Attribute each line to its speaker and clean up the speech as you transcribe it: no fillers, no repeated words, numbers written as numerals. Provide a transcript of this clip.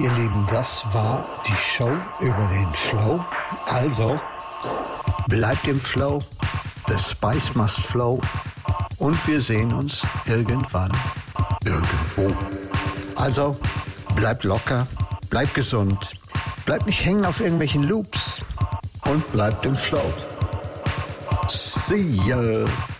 Speaker 1: ihr Lieben, das war die Show über den Flow. Also, bleibt im Flow, the spice must flow und wir sehen uns irgendwann, irgendwo. Also, bleibt locker, bleibt gesund, bleibt nicht hängen auf irgendwelchen Loops und bleibt im Flow. See ya!